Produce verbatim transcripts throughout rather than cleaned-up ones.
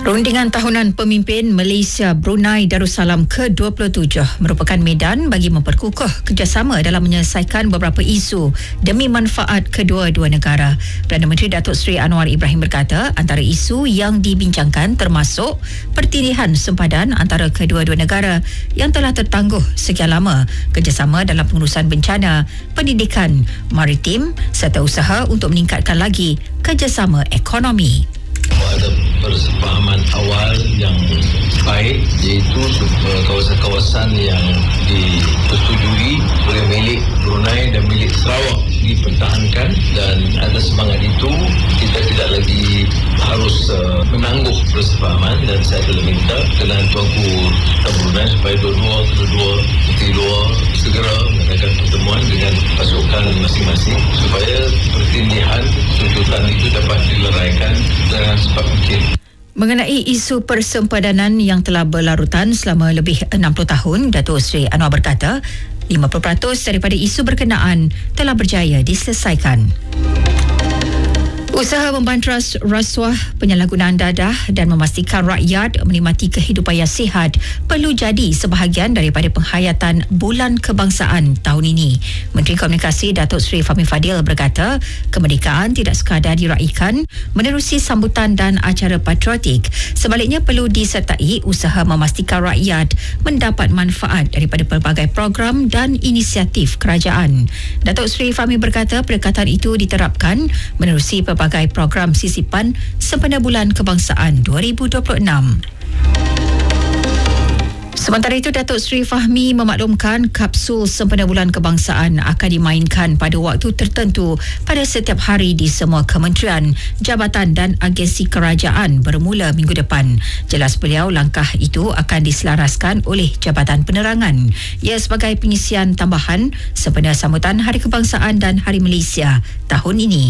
Rundingan tahunan pemimpin Malaysia Brunei Darussalam ke dua puluh tujuh merupakan medan bagi memperkukuh kerjasama dalam menyelesaikan beberapa isu demi manfaat kedua-dua negara. Perdana Menteri Datuk Seri Anwar Ibrahim berkata antara isu yang dibincangkan termasuk pertindihan sempadan antara kedua-dua negara yang telah tertangguh sekian lama, kerjasama dalam pengurusan bencana, pendidikan, maritim serta usaha untuk meningkatkan lagi kerjasama ekonomi. Ada persepahaman awal yang baik, iaitu kawasan-kawasan yang dipersetujui oleh milik Brunei dan milik Sarawak dipertahankan, dan atas semangat itu kita tidak lagi harus uh, menangguh persepahaman, dan saya telah minta Perdana Tuanku Brunei supaya dua-dua kedua-dua menteri luar segera mengadakan pertemuan dengan pasukan masing-masing supaya pertindihan tuntutan itu dapat dileraikan dengan cepat mungkin. Mengenai isu persempadanan yang telah berlarutan selama lebih enam puluh tahun, Datuk Seri Anwar berkata lima puluh peratus daripada isu berkenaan telah berjaya diselesaikan. Usaha membantras rasuah, penyalahgunaan dadah dan memastikan rakyat menikmati kehidupan yang sihat perlu jadi sebahagian daripada penghayatan Bulan Kebangsaan tahun ini. Menteri Komunikasi Datuk Seri Fahmi Fadil berkata, kemerdekaan tidak sekadar diraikan menerusi sambutan dan acara patriotik. Sebaliknya perlu disertai usaha memastikan rakyat mendapat manfaat daripada pelbagai program dan inisiatif kerajaan. Datuk Seri Fahmi berkata pendekatan itu diterapkan menerusi pelbagai sebagai program sisipan sempena Bulan Kebangsaan dua ribu dua puluh enam. Sementara itu, Datuk Seri Fahmi memaklumkan kapsul sempena Bulan Kebangsaan akan dimainkan pada waktu tertentu pada setiap hari di semua kementerian, jabatan dan agensi kerajaan bermula minggu depan. Jelas beliau, langkah itu akan diselaraskan oleh Jabatan Penerangan. Ia sebagai pengisian tambahan sempena sambutan Hari Kebangsaan dan Hari Malaysia tahun ini.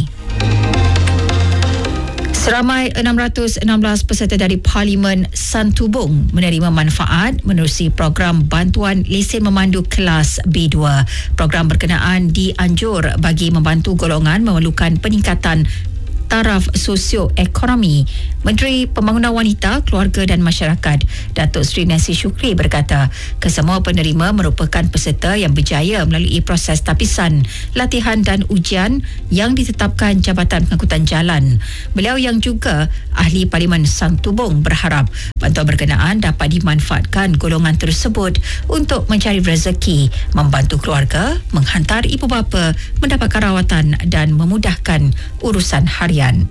Seramai enam ratus enam belas peserta dari Parlimen Santubong menerima manfaat menerusi program bantuan lesen memandu kelas B dua. Program berkenaan dianjur bagi membantu golongan memerlukan peningkatan taraf sosioekonomi. Menteri Pembangunan Wanita, Keluarga dan Masyarakat Datuk Seri Nancy Shukri berkata, kesemua penerima merupakan peserta yang berjaya melalui proses tapisan, latihan dan ujian yang ditetapkan Jabatan Pengangkutan Jalan. Beliau yang juga ahli Parlimen Santubong berharap bantuan berkenaan dapat dimanfaatkan golongan tersebut untuk mencari rezeki, membantu keluarga, menghantar ibu bapa mendapatkan rawatan dan memudahkan urusan harian.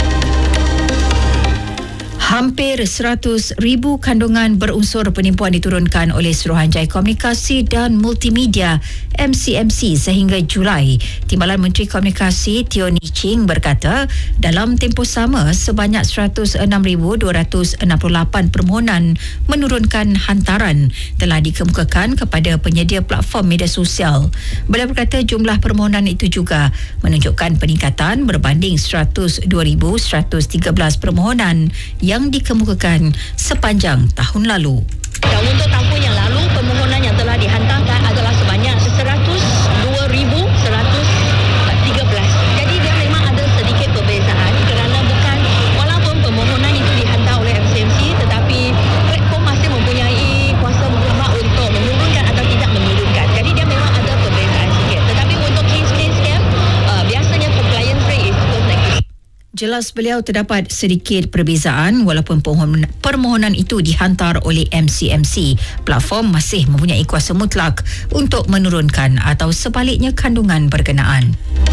Hampir seratus ribu kandungan berunsur penipuan diturunkan oleh Suruhanjaya Komunikasi dan Multimedia M C M C sehingga Julai. Timbalan Menteri Komunikasi Teo Ni Ching berkata, dalam tempoh sama sebanyak seratus enam ribu dua ratus enam puluh lapan permohonan menurunkan hantaran telah dikemukakan kepada penyedia platform media sosial. Beliau berkata jumlah permohonan itu juga menunjukkan peningkatan berbanding seratus dua ribu seratus tiga belas permohonan yang dikemukakan sepanjang tahun lalu. Dan untuk tahun yang lalu, permohonan yang telah dihantarkan adalah sebanyak seratus dua ribu seratus tiga belas. Jadi dia memang ada sedikit perbezaan kerana bukan, walaupun permohonan itu dihantar oleh M C M C, tetapi platform masih mempunyai kuasa mutlak untuk menurunkan atau tidak menurunkan. Jadi dia memang ada perbezaan sikit. Tetapi untuk case-case scam, uh, biasanya compliance rate is close negative. Jelas beliau terdapat sedikit perbezaan walaupun permohonan itu dihantar oleh M C M C. Platform masih mempunyai kuasa mutlak untuk menurunkan atau sebaliknya kandungan berkenaan.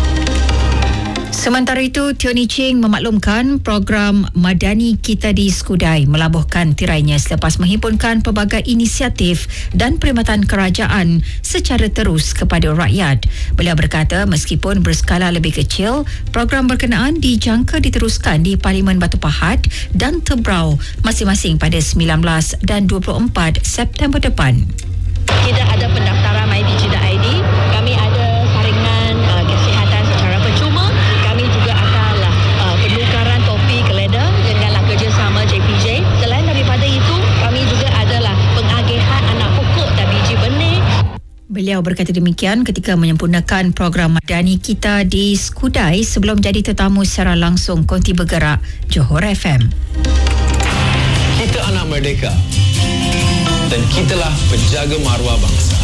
Sementara itu, Teo Ni Ching memaklumkan program Madani Kita di Skudai melabuhkan tirainya selepas menghimpunkan pelbagai inisiatif dan perkhidmatan kerajaan secara terus kepada rakyat. Beliau berkata meskipun berskala lebih kecil, program berkenaan dijangka diteruskan di Parlimen Batu Pahat dan Tebrau masing-masing pada sembilan belas dan dua puluh empat September depan. Tidak ada pendaftaran MyDigi dot I D. Kami ada saringan uh, kesihatan secara percuma. Kami juga akan uh, penukaran topi keleda dengan kerjasama J P J. Selain daripada itu, kami juga adalah pengagihan anak pokok dan biji benih. Beliau berkata demikian ketika menyempurnakan program Madani Kita di Skudai sebelum jadi tetamu secara langsung Konti Bergerak Johor F M. anak merdeka dan kitalah penjaga maruah bangsa.